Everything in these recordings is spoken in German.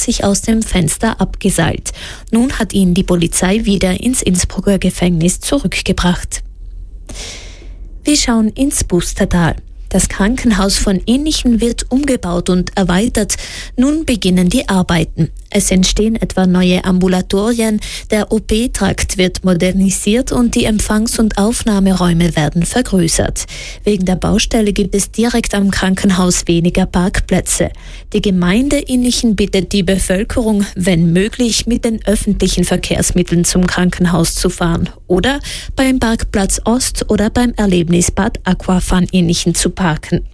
sich aus dem Fenster abgeseilt. Nun hat ihn die Polizei wieder ins Innsbrucker Gefängnis zurückgebracht. Wir schauen ins Bustertal. Das Krankenhaus von Innichen wird umgebaut und erweitert. Nun beginnen die Arbeiten. Es entstehen etwa neue Ambulatorien, der OP-Trakt wird modernisiert und die Empfangs- und Aufnahmeräume werden vergrößert. Wegen der Baustelle gibt es direkt am Krankenhaus weniger Parkplätze. Die Gemeinde Innichen bittet die Bevölkerung, wenn möglich, mit den öffentlichen Verkehrsmitteln zum Krankenhaus zu fahren oder beim Parkplatz Ost oder beim Erlebnisbad Aquafan Innichen zu parken.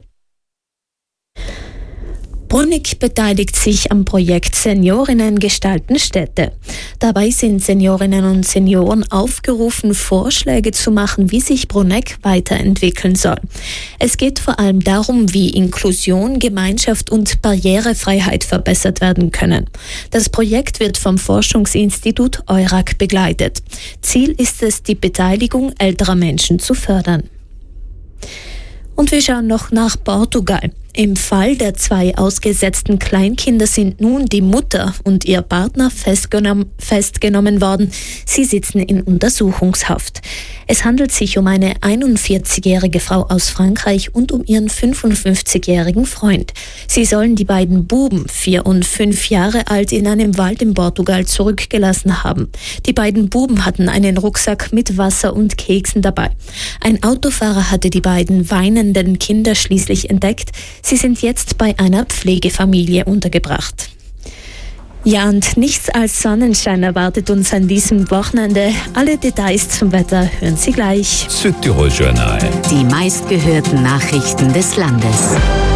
Brunnig beteiligt sich am Projekt Seniorinnen gestalten Städte. Dabei sind Seniorinnen und Senioren aufgerufen, Vorschläge zu machen, wie sich Brunegg weiterentwickeln soll. Es geht vor allem darum, wie Inklusion, Gemeinschaft und Barrierefreiheit verbessert werden können. Das Projekt wird vom Forschungsinstitut EURAG begleitet. Ziel ist es, die Beteiligung älterer Menschen zu fördern. Und wir schauen noch nach Portugal. Im Fall der 2 ausgesetzten Kleinkinder sind nun die Mutter und ihr Partner festgenommen worden. Sie sitzen in Untersuchungshaft. Es handelt sich um eine 41-jährige Frau aus Frankreich und um ihren 55-jährigen Freund. Sie sollen die beiden Buben, 4 und 5 Jahre alt, in einem Wald in Portugal zurückgelassen haben. Die beiden Buben hatten einen Rucksack mit Wasser und Keksen dabei. Ein Autofahrer hatte die beiden weinenden Kinder schließlich entdeckt. Sie sind jetzt bei einer Pflegefamilie untergebracht. Ja, und nichts als Sonnenschein erwartet uns an diesem Wochenende. Alle Details zum Wetter hören Sie gleich. Südtirol Journal. Die meistgehörten Nachrichten des Landes.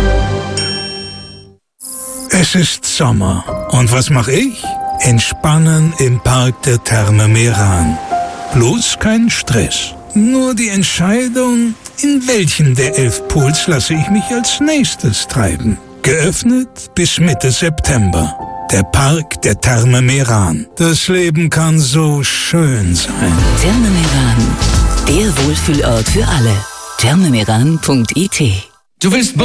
Es ist Sommer. Und was mache ich? Entspannen im Park der Therme Meran. Bloß kein Stress. Nur die Entscheidung, in welchen der 11 Pools lasse ich mich als nächstes treiben. Geöffnet bis Mitte September. Der Park der Therme Meran. Das Leben kann so schön sein. Therme Meran, der Wohlfühlort für alle. thermemeran.it. Du willst